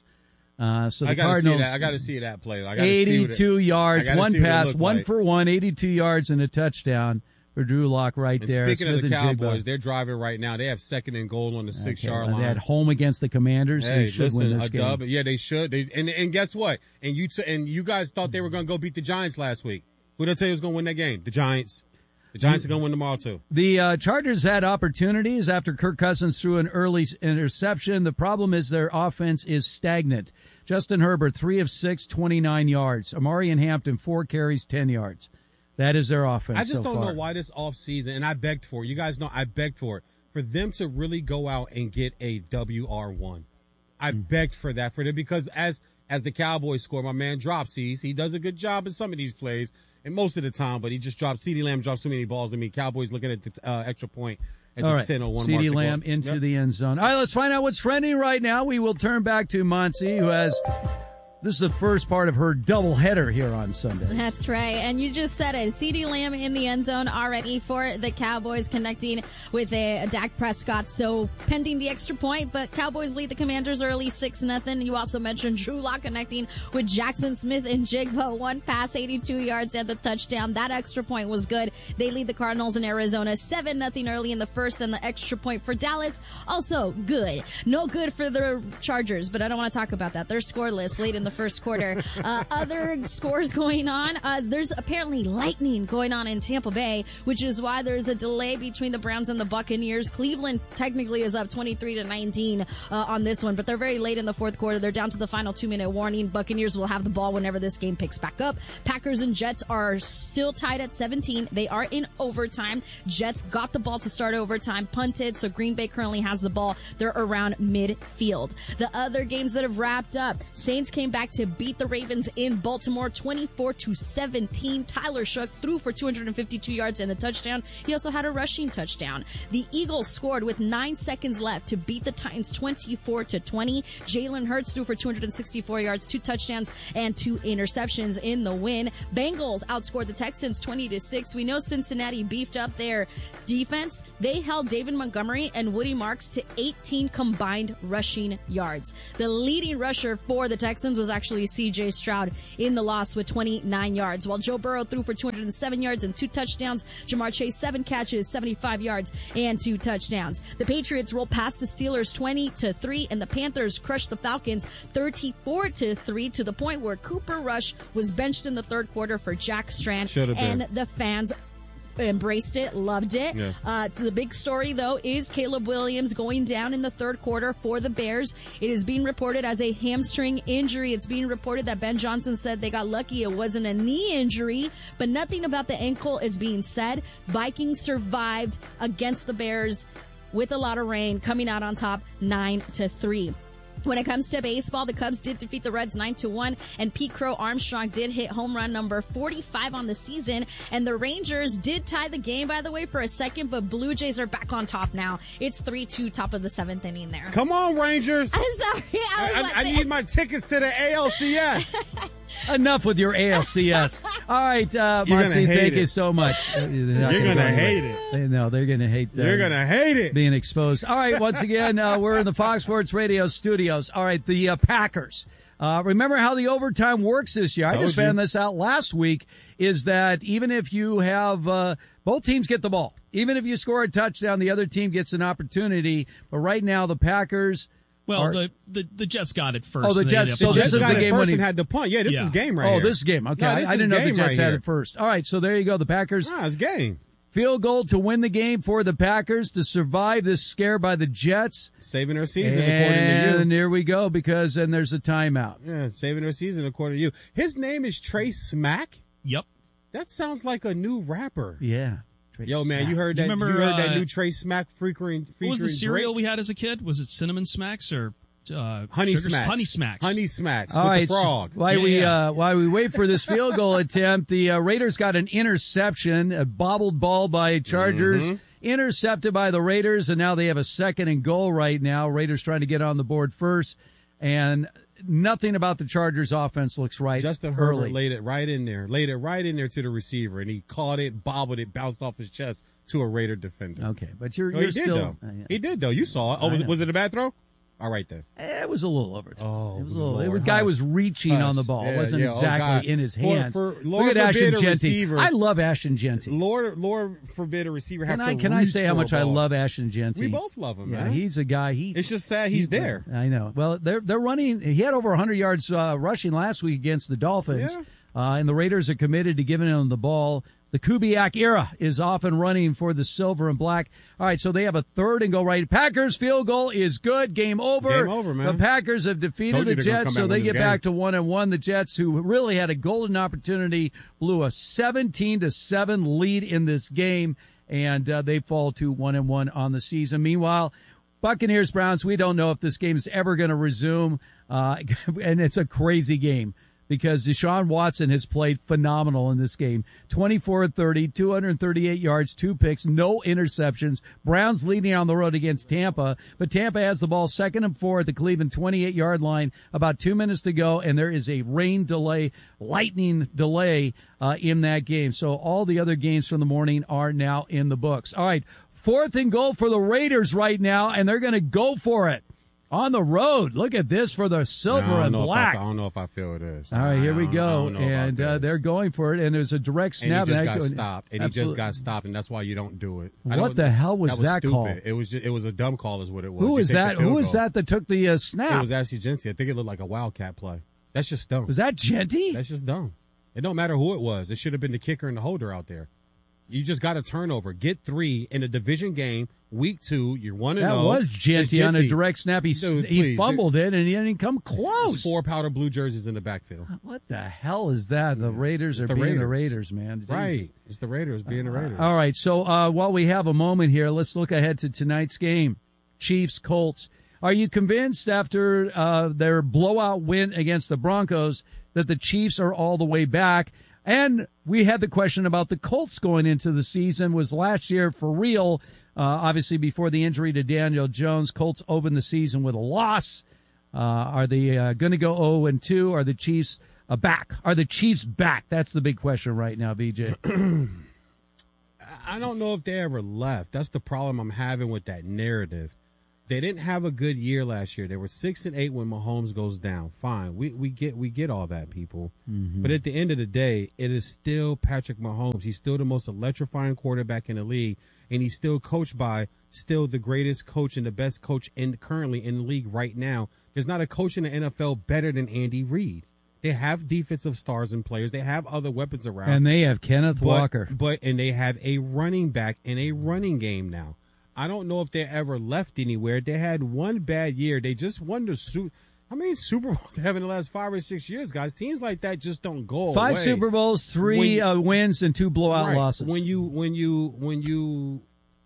So the Cardinals. I got to see that play. 82 yards, 1 pass, 1 for 1, 82 yards and a touchdown for Drew Lock there. Speaking of the Cowboys, they're driving right now. They have 2nd and goal on the 6-yard line. They had home against the Commanders. Hey, they should win this game. Dub. Yeah, they should. And guess what? And you guys thought they were going to go beat the Giants last week. Who did I tell you was going to win that game? The Giants. The Giants are going to win tomorrow, too. The Chargers had opportunities after Kirk Cousins threw an early interception. The problem is their offense is stagnant. Justin Herbert, 3 of 6, 29 yards. Amari and Hampton, 4 carries, 10 yards. That is their offense. I just don't know why this offseason, and I begged for it. You guys know I begged for it. For them to really go out and get a WR1. I begged for that for them because as the Cowboys score, my man Dropsies, he does a good job in some of these plays. And most of the time, but he just CeeDee Lamb drops too many balls to me. Cowboys looking at the extra point at the 10-01 mark. CeeDee Lamb into the end zone. All right, let's find out what's trending right now. We will turn back to Monsi, who has this is the first part of her doubleheader here on Sunday. That's right. And you just said it. CeeDee Lamb in the end zone already for the Cowboys, connecting with a Dak Prescott. So pending the extra point, but Cowboys lead the Commanders early 6-0. You also mentioned Drew Lock connecting with Jackson Smith and Jigba. 1 pass, 82 yards and the touchdown. That extra point was good. They lead the Cardinals in Arizona 7-0 early in the first, and the extra point for Dallas also good. No good for the Chargers, but I don't want to talk about that. They're scoreless late in the first quarter. Other scores going on. There's apparently lightning going on in Tampa Bay, which is why there's a delay between the Browns and the Buccaneers. Cleveland technically is up 23-19 on this one, but they're very late in the fourth quarter. They're down to the final 2-minute warning. Buccaneers will have the ball whenever this game picks back up. Packers and Jets are still tied at 17. They are in overtime. Jets got the ball to start overtime, punted, so Green Bay currently has the ball. They're around midfield. The other games that have wrapped up, Saints came back to beat the Ravens in Baltimore 24-17. Tyler Shough threw for 252 yards and a touchdown. He also had a rushing touchdown. The Eagles scored with 9 seconds left to beat the Titans 24-20. Jalen Hurts threw for 264 yards, 2 touchdowns, and 2 interceptions in the win. Bengals outscored the Texans 20-6. We know Cincinnati beefed up their defense. They held David Montgomery and Woody Marks to 18 combined rushing yards. The leading rusher for the Texans was actually C.J. Stroud in the loss with 29 yards, while Joe Burrow threw for 207 yards and 2 touchdowns. Jamar Chase, 7 catches, 75 yards, and 2 touchdowns. The Patriots rolled past the Steelers 20-3, and the Panthers crushed the Falcons 34-3 to the point where Cooper Rush was benched in the third quarter for Jack Strand, and the fans embraced it, loved it. Yeah. The big story, though, is Caleb Williams going down in the third quarter for the Bears. It is being reported as a hamstring injury. It's being reported that Ben Johnson said they got lucky it wasn't a knee injury, but nothing about the ankle is being said. Vikings survived against the Bears with a lot of rain, coming out on top 9-3. When it comes to baseball, the Cubs did defeat the Reds 9-1, and Pete Crow Armstrong did hit home run number 45 on the season. And the Rangers did tie the game, by the way, for a second, but Blue Jays are back on top now. It's 3-2, top of the 7th inning there. Come on, Rangers! I'm sorry. I need my tickets to the ALCS. Enough with your ALCS. All right, Marcy, thank you so much. You're going to hate it. No, they're going to hate that. You're going to hate it. Being exposed. All right, once again, we're in the Fox Sports Radio studios. All right, the Packers. Remember how the overtime works this year. I just found this out last week, is that even if you have both teams get the ball, even if you score a touchdown, the other team gets an opportunity. But right now, the Packers... Well, the Jets got it first. Oh, the Jets. So this is the game when he had the punt. Yeah, this is game right here. Oh, this is game. Okay, I didn't know the Jets had it first. All right, so there you go. The Packers. It's game. Field goal to win the game for the Packers to survive this scare by the Jets. Saving their season, according to you. And there we go, because then there's a timeout. Yeah, saving their season, according to you. His name is Trey Smack? Yep. That sounds like a new rapper. Yeah. Yo, man, you heard that? Remember, you heard that new Trey Smack featuring what was the cereal Drake? we had as a kid? Was it Cinnamon Smacks or Honey Smacks? Honey Smacks. Honey Smacks All with right, the frog. While we wait for this field goal attempt, the Raiders got an interception, a bobbled ball by Chargers, intercepted by the Raiders, and now they have a 2nd and goal right now. Raiders trying to get on the board first, and nothing about the Chargers offense looks right. Justin early. Herbert laid it right in there to the receiver, and he caught it, bobbled it, bounced off his chest to a Raider defender. Okay, but you're still... He did, though. You saw it. Oh, was it a bad throw? All right, then. It was a little overthrown. Oh, it was a little. The guy was reaching on the ball. It wasn't exactly in his hands. Look at Ashton Genty. I love Ashton Genty. Lord forbid a receiver have to Can I say how much I love Ashton Genty? We both love him, man. He's a guy. It's just sad he's there. I know. Well, they're running. He had over 100 yards rushing last week against the Dolphins. Yeah. And the Raiders are committed to giving him the ball. The Kubiak era is off and running for the silver and black. All right, so they have a 3rd and go right. Packers field goal is good. Game over. Game over, man. The Packers have defeated the Jets, so they get back to 1-1. The Jets, who really had a golden opportunity, blew a 17-7 lead in this game, and they fall to 1-1 on the season. Meanwhile, Buccaneers Browns, we don't know if this game is ever going to resume, and it's a crazy game, because Deshaun Watson has played phenomenal in this game. 24-30, 238 yards, 2 picks, no interceptions. Browns leading on the road against Tampa, but Tampa has the ball 2nd and 4 at the Cleveland 28-yard line, about 2 minutes to go, and there is a lightning delay in that game. So all the other games from the morning are now in the books. All right, 4th and goal for the Raiders right now, and they're going to go for it. On the road. Look at this for the silver and black. I don't know if I feel this. All right, here we go. And they're going for it, and there's a direct snap. And he just got stopped. And he just got stopped, and that's why you don't do it. What the hell was that call? It was a dumb call is what it was. Who was that? Who was that took the snap? It was Ashton Genty. I think it looked like a wildcat play. That's just dumb. Was that Genty? That's just dumb. It don't matter who it was. It should have been the kicker and the holder out there. You just got a turnover. Get 3 in a division game. Week 2, you're 1-0. That was Genty on a direct snap. He fumbled it, and he didn't come close. There's 4 powder blue jerseys in the backfield. What the hell is that? The Raiders are being the Raiders, man. Jesus. Right. It's the Raiders being the Raiders. All right, so while we have a moment here, let's look ahead to tonight's game. Chiefs-Colts. Are you convinced after their blowout win against the Broncos that the Chiefs are all the way back? And we had the question about the Colts going into the season. Was last year for real? Obviously, before the injury to Daniel Jones, Colts opened the season with a loss. Are they going to go 0-2? Are the Chiefs back? Are the Chiefs back? That's the big question right now, BJ. I don't know if they ever left. That's the problem I'm having with that narrative. They didn't have a good year last year. They were 6-8 when Mahomes goes down. Fine, we get all that, people. Mm-hmm. But at the end of the day, it is still Patrick Mahomes. He's still the most electrifying quarterback in the league, and he's still coached by the greatest coach and the best coach currently in the league right now. There's not a coach in the NFL better than Andy Reid. They have defensive stars and players. They have other weapons around, and they have Kenneth Walker. And they have a running back and a running game now. I don't know if they ever left anywhere. They had one bad year. They just won the how many Super Bowls they have in the last 5 or 6 years, guys? Teams like that just don't go away. 5 Super Bowls, 3 wins, and 2 blowout losses. When you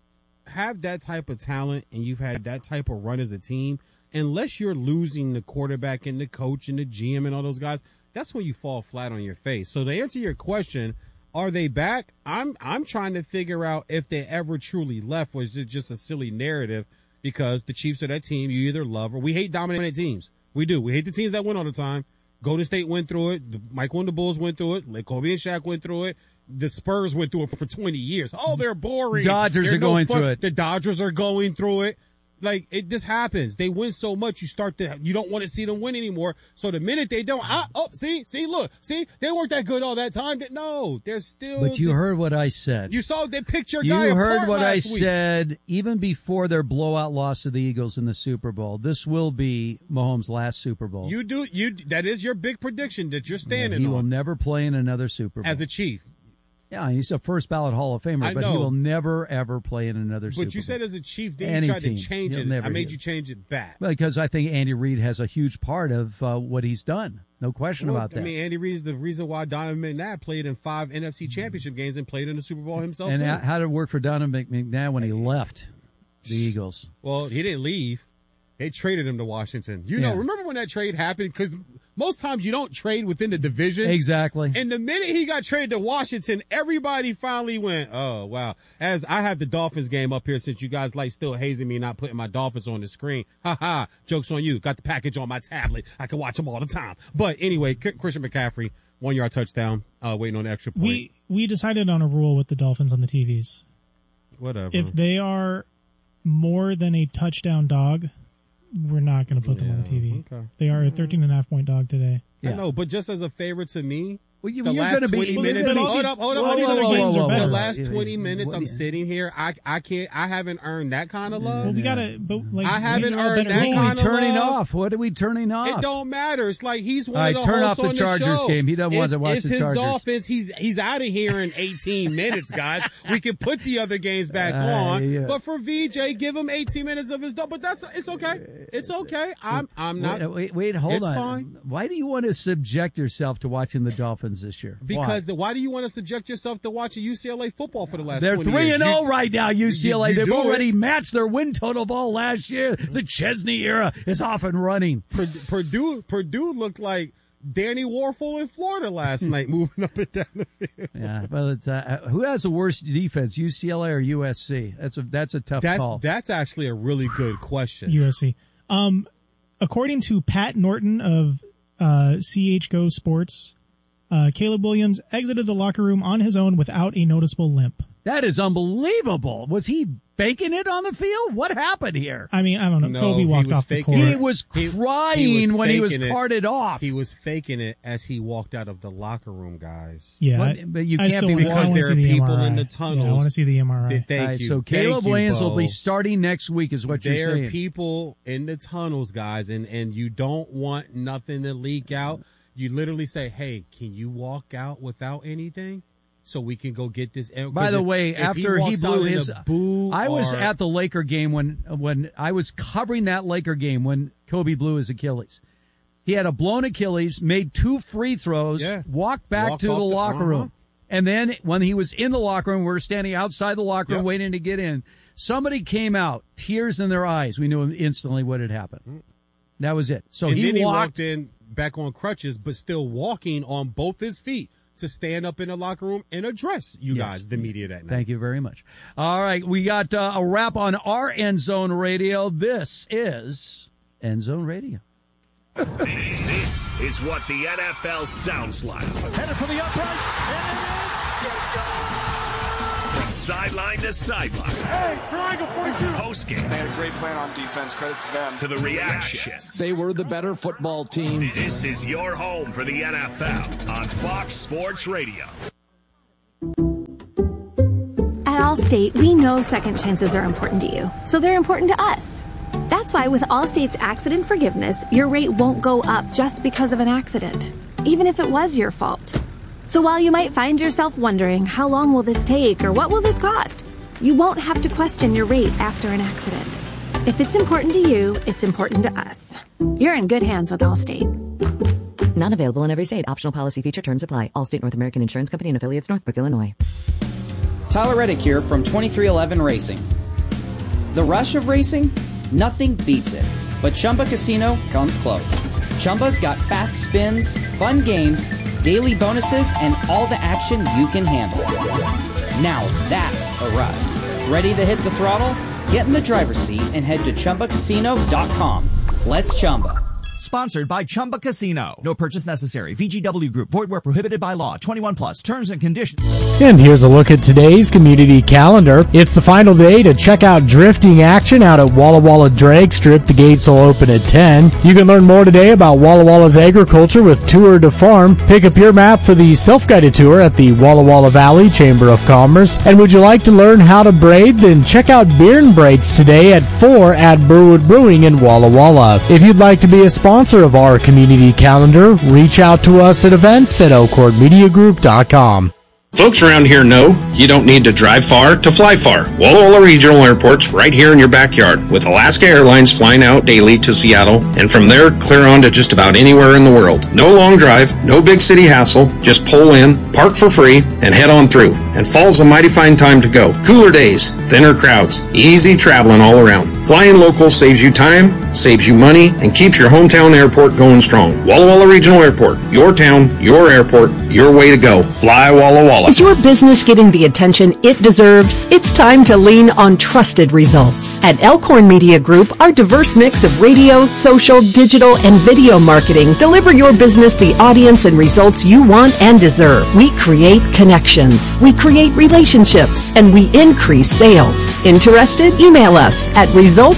have that type of talent and you've had that type of run as a team, unless you're losing the quarterback and the coach and the GM and all those guys, that's when you fall flat on your face. So to answer your question, are they back? I'm trying to figure out if they ever truly left. Was it just a silly narrative? Because the Chiefs are that team you either love or we hate dominant teams. We do. We hate the teams that win all the time. Golden State went through it. Michael and the Bulls went through it. Kobe and Shaq went through it. The Spurs went through it for 20 years. Oh, they're boring. Dodgers are going through it. The Dodgers are going through it. Like, this happens. They win so much, you don't want to see them win anymore. So the minute they don't, look, they weren't that good all that time. No, they're still. But you heard what I said. You saw, they picked your guy apart. You heard what I week. said, even before their blowout loss to the Eagles in the Super Bowl. This will be Mahomes' last Super Bowl. That is your big prediction that you're standing on. He will never play in another Super Bowl. As a Chief. Yeah, he's a first ballot Hall of Famer, but he will never, ever play in another Super Bowl. But you said as a Chief, then you tried to change it. I made you change it back. Because I think Andy Reid has a huge part of what he's done. No question about that. I mean, Andy Reid is the reason why Donovan McNabb played in 5 NFC Championship games and played in the Super Bowl himself, and too. How did it work for Donovan McNabb when he left the Eagles? Well, he didn't leave. They traded him to Washington. Remember when that trade happened? Because most times you don't trade within the division. Exactly. And the minute he got traded to Washington, everybody finally went, oh, wow. As I have the Dolphins game up here since you guys like still hazing me, not putting my Dolphins on the screen. Ha ha. Joke's on you. Got the package on my tablet. I can watch them all the time. But anyway, Christian McCaffrey, 1-yard touchdown, waiting on the extra point. We decided on a rule with the Dolphins on the TVs. Whatever. If they are more than a touchdown dog, we're not going to put them on the TV. Okay. They are a 13.5-point dog today. I know, but just as a favor to me, the last 20 minutes. Hold up. The last 20 minutes, I'm sitting here. I can't. I haven't earned that kind of love. Well, we gotta. But I haven't earned that kind of turning love. off. What are we turning off? It don't matter. It's like he's one of the turn hosts off the on Chargers show. game. He doesn't want to watch the Chargers. It's his Dolphins. He's out of here in 18 minutes, guys. We can put the other games back on. Yeah. But for VJ, give him 18 minutes of his But it's okay. It's okay. I'm not. Wait. Hold on. Fine. Why do you want to subject yourself to watching the Dolphins this year? Because why do you want to subject yourself to watching UCLA football for the last 20 years? They're 3-0 right now, UCLA. They've already matched their win total of all last year. The Chesney era is off and running. Purdue looked like Danny Warfel in Florida last night, moving up and down the field. Yeah, well, it's who has the worst defense, UCLA or USC? That's a tough call. That's actually a really good question. USC. According to Pat Norton of CHGO Sports, Caleb Williams exited the locker room on his own without a noticeable limp. That is unbelievable. Was he faking it on the field? What happened here? I mean, I don't know. No, Kobe walked off the court. He was crying when he was carted off. He was faking it as he walked out of the locker room, guys. Yeah. But you can't be because there are people in the tunnels. Yeah, I want to see the MRI. Thank you. So Caleb Williams will be starting next week is what you're saying. There are people in the tunnels, guys, and you don't want nothing to leak out. You literally say, hey, can you walk out without anything so we can go get this? By the way, after he blew his I was at the Laker game when I was covering that Laker game when Kobe blew his Achilles. He had a blown Achilles, made 2 free throws, walked back to the locker room. And then when he was in the locker room, we were standing outside the locker room waiting to get in. Somebody came out, tears in their eyes. We knew instantly what had happened. That was it. So then he walked in back on crutches, but still walking on both his feet to stand up in the locker room and address you guys, the media, that night. Thank you very much. All right, we got a wrap on our End Zone Radio. This is End Zone Radio. This is what the NFL sounds like. Headed for the uprights, and it is. From sideline to sideline. Hey, triangle 42. Postgame. They had a great plan on defense. Credit to them. To the reactions. They were the better football team. This is your home for the NFL on Fox Sports Radio. At Allstate, we know second chances are important to you, so they're important to us. That's why with Allstate's accident forgiveness, your rate won't go up just because of an accident, even if it was your fault. So while you might find yourself wondering, how long will this take or what will this cost? You won't have to question your rate after an accident. If it's important to you, it's important to us. You're in good hands with Allstate. Not available in every state. Optional policy feature terms apply. Allstate North American Insurance Company and affiliates, Northbrook, Illinois. Tyler Reddick here from 2311 Racing. The rush of racing? Nothing beats it, but Chumba Casino comes close. Chumba's got fast spins, fun games, daily bonuses, and all the action you can handle. Now that's a ride. Ready to hit the throttle? Get in the driver's seat and head to ChumbaCasino.com. Let's Chumba. Sponsored by Chumba Casino. No purchase necessary. VGW Group. Void where prohibited by law. 21 plus. Terms and conditions. And here's a look at today's community calendar. It's the final day to check out drifting action out at Walla Walla Drag Strip. The gates will open at 10. You can learn more today about Walla Walla's agriculture with Tour de Farm. Pick up your map for the self-guided tour at the Walla Walla Valley Chamber of Commerce. And would you like to learn how to braid? Then check out Beard and Braids today at 4 at Burwood Brewing in Walla Walla. If you'd like to be a sponsor of our community calendar, reach out to us at events at elkhornmediagroup.com. Folks around here know you don't need to drive far to fly far. Walla Walla Regional Airport's right here in your backyard, with Alaska Airlines flying out daily to Seattle, and from there clear on to just about anywhere in the world. No long drive, no big city hassle, just pull in, park for free, and head on through. And fall's a mighty fine time to go. Cooler days, thinner crowds, easy traveling all around. Flying local saves you time, saves you money, and keeps your hometown airport going strong. Walla Walla Regional Airport, your town, your airport, your way to go. Fly Walla Walla. Is your business getting the attention it deserves? It's time to lean on trusted results. At Elkhorn Media Group, our diverse mix of radio, social, digital, and video marketing deliver your business the audience and results you want and deserve. We create connections, we create relationships, and we increase sales. Interested? Email us at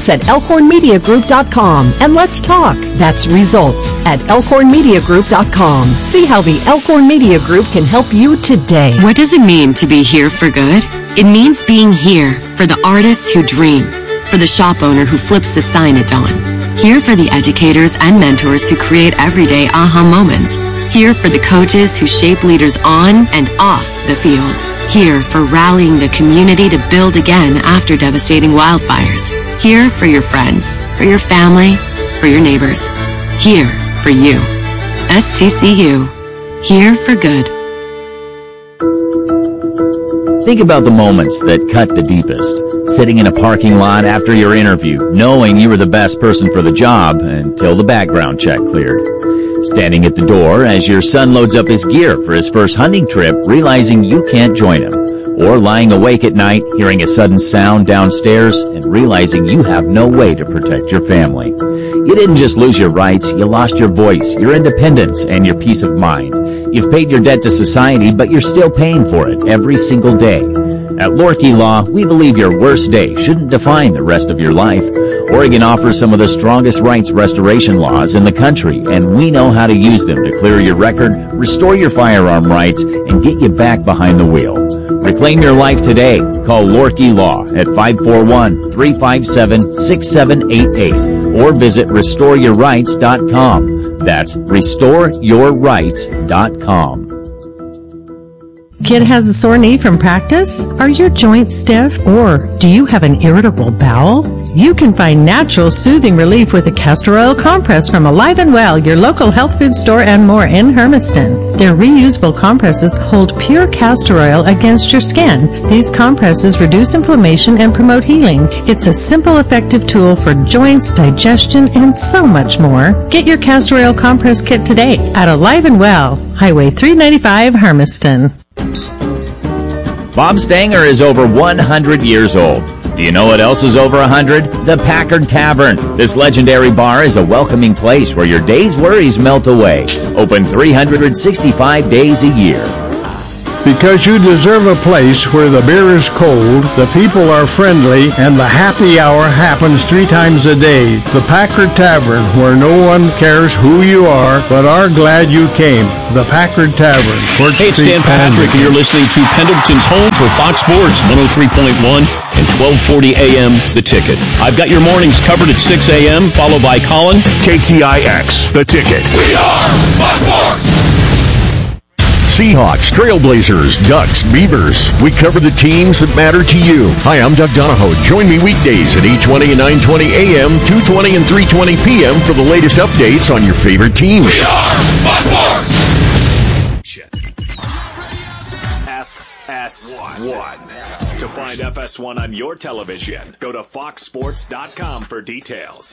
results@elkhornmediagroup.com and let's talk. That's results@elkhornmediagroup.com. See how the Elkhorn Media Group can help you today. What does it mean to be here for good? It means being here for the artists who dream, for the shop owner who flips the sign at dawn, here for the educators and mentors who create everyday aha moments, here for the coaches who shape leaders on and off the field, here for rallying the community to build again after devastating wildfires, here for your friends, for your family, for your neighbors, here for you. STCU, here for good. Think about the moments that cut the deepest. Sitting in a parking lot after your interview, knowing you were the best person for the job until the background check cleared. Standing at the door as your son loads up his gear for his first hunting trip, realizing you can't join him. Or lying awake at night, hearing a sudden sound downstairs and realizing you have no way to protect your family. You didn't just lose your rights, you lost your voice, your independence, and your peace of mind. You've paid your debt to society, but you're still paying for it every single day. At Lorkey Law, we believe your worst day shouldn't define the rest of your life. Oregon offers some of the strongest rights restoration laws in the country, and we know how to use them to clear your record, restore your firearm rights, and get you back behind the wheel. Reclaim your life today. Call Lorkey Law at 541-357-6788 or visit restoreyourrights.com. That's restoreyourrights.com. Kid has a sore knee from practice? Are your joints stiff? Or do you have an irritable bowel? You can find natural soothing relief with a castor oil compress from Alive and Well, your local health food store and more in Hermiston. Their reusable compresses hold pure castor oil against your skin. These compresses reduce inflammation and promote healing. It's a simple, effective tool for joints, digestion, and so much more. Get your castor oil compress kit today at Alive and Well, Highway 395, Hermiston. Bob Stanger is over 100 years old. Do you know what else is over 100? The Packard Tavern. This legendary bar is a welcoming place where your day's worries melt away. Open 365 days a year. Because you deserve a place where the beer is cold, the people are friendly, and the happy hour happens 3 times a day. The Packard Tavern, where no one cares who you are, but are glad you came. The Packard Tavern. Hey, it's Dan Patrick, and you're listening to Pendleton's home for Fox Sports 103.1 and 1240 AM, The Ticket. I've got your mornings covered at 6 a.m., followed by Colin. KTIX, The Ticket. We are Fox Sports! Seahawks, Trailblazers, Ducks, Beavers. We cover the teams that matter to you. Hi, I'm Doug Donahoe. Join me weekdays at 8:20 and 9:20 a.m., 2:20 and 3:20 p.m. for the latest updates on your favorite teams. We are Fox Sports! FS1. To find FS1 on your television, go to foxsports.com for details.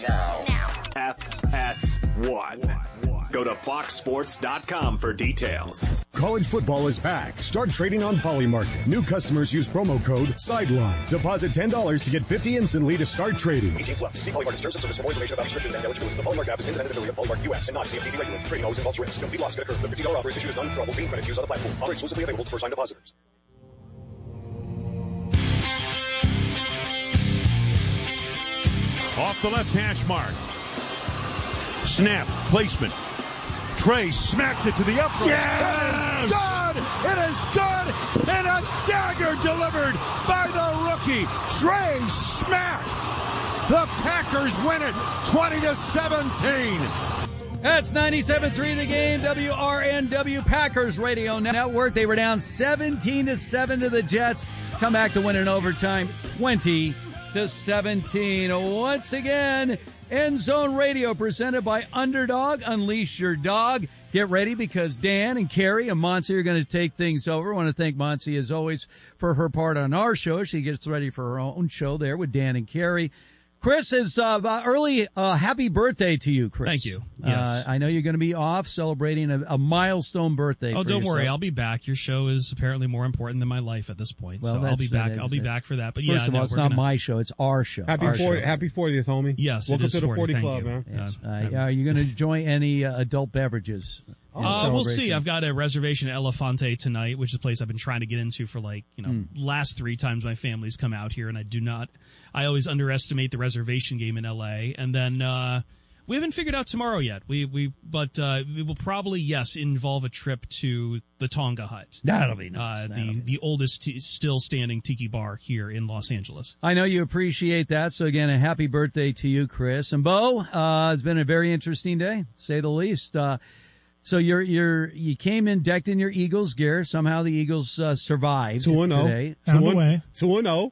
FS1. Go to foxsports.com for details. College football is back. Start trading on Polymarket. New customers use promo code SIDELINE. Deposit $10 to get $50 instantly to start trading. 18+. See Polymarket terms and service for more information about restrictions and eligibility. The Polymarket app is independent affiliate of Polymarket US and not CFTC regulated. Trading always involves risk. Complete loss could occur. The $50 offer is issued as non-withdrawable team credit used on the platform. Offer exclusively available to first-time depositors. Off the left hash mark. Snap. Placement. Trey smacks it to the upright. Yes! It is good! And a dagger delivered by the rookie, Trey Smack. The Packers win it 20-17. That's 97.3 The Game, WRNW Packers Radio Network. They were down 17-7 to the Jets. Come back to win in overtime 20-17. Once again, End Zone Radio presented by Underdog. Unleash your dog. Get ready because Dan and Carrie and Monty are going to take things over. I want to thank Monty, as always, for her part on our show. She gets ready for her own show there with Dan and Carrie. Chris, is early happy birthday to you, Chris. Thank you. Yes. I know you're going to be off celebrating a milestone birthday. Oh, for don't yourself. worry. I'll be back. Your show is apparently more important than my life at this point. Well, so I'll be back. I'll be back for that. But First of all, it's not my show. It's our show. Happy 40th, homie. Yes, welcome it is to the 40, club, you. man. Yes. Are you going to enjoy any adult beverages? We'll see. I've got a reservation at Elefante tonight, which is a place I've been trying to get into for last 3 times my family's come out here, and I always underestimate the reservation game in LA. And then we haven't figured out tomorrow yet. But it will probably involve a trip to the Tonga Hut. That'll be nice. The oldest still standing tiki bar here in Los Angeles. I know you appreciate that. So again, a happy birthday to you, Chris. And Bo, it's been a very interesting day, to say the least. So you came in decked in your Eagles gear. Somehow the Eagles survived 2-0 today. 2-0. 2-0.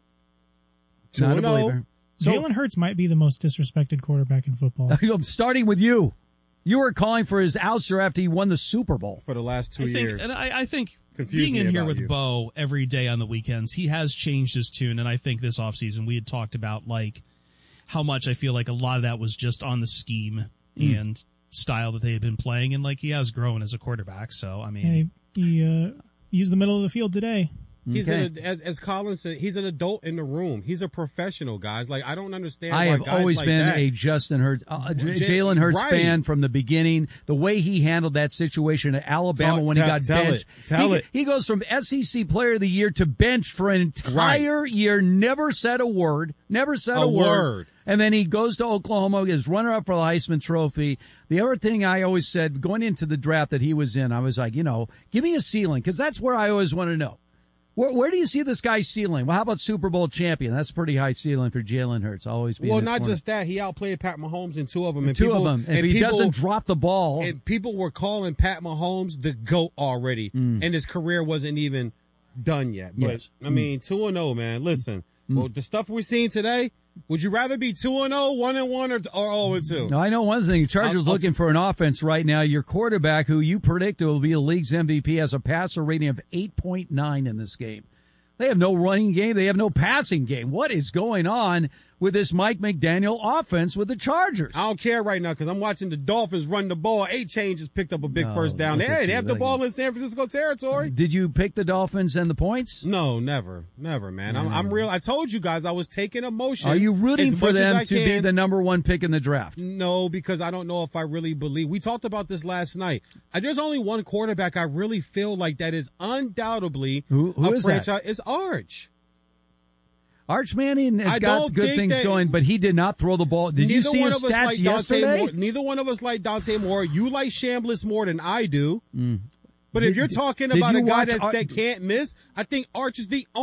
Jalen Hurts might be the most disrespected quarterback in football. I'm starting with you. You were calling for his ouster after he won the Super Bowl for the last 2 years. And I think Confused being in here with you. Bo every day on the weekends, he has changed his tune. And I think this offseason we had talked about how much I feel like a lot of that was just on the scheme and style that they had been playing, and he has grown as a quarterback. So I mean, he used the middle of the field today. He's as Colin said, he's an adult in the room. He's a professional, guys. I don't understand. I why have guys always like been that, a Justin Hurts, Jalen Hurts fan from the beginning. The way he handled that situation at Alabama when he got benched. He goes from SEC Player of the Year to bench for an entire year. Never said a word. And then he goes to Oklahoma, is runner-up for the Heisman Trophy. The other thing I always said, going into the draft that he was in, I was like, give me a ceiling, because that's where I always want to know. Where do you see this guy's ceiling? Well, how about Super Bowl champion? That's pretty high ceiling for Jalen Hurts. Always be. Well, not just that. He outplayed Pat Mahomes in 2 of them. And if he doesn't drop the ball. And people were calling Pat Mahomes the GOAT already. And his career wasn't even done yet. But, yes. I mean, 2-0, man. Listen, well, the stuff we're seeing today, would you rather be 2-0, 1-1, or 0-2? No, I know one thing. Chargers looking for an offense right now. Your quarterback, who you predicted will be the league's MVP, has a passer rating of 8.9 in this game. They have no running game. They have no passing game. What is going on with this Mike McDaniel offense with the Chargers? I don't care right now because I'm watching the Dolphins run the ball. 8 just picked up a big first down. Hey, they have the ball in San Francisco territory. Did you pick the Dolphins and the points? No, never, man. I'm real. I told you guys I was taking emotion. Are you rooting for them to be the number 1 pick in the draft? No, because I don't know if I really believe. We talked about this last night. There's only one quarterback I really feel like that is undoubtedly who is franchise. That? It's Arch. Arch Manning has got good things going, but he did not throw the ball. Did you see his stats yesterday? Neither one of us like Dante Moore. You like Chambliss more than I do. But if you're talking about a guy that can't miss, I think Arch is the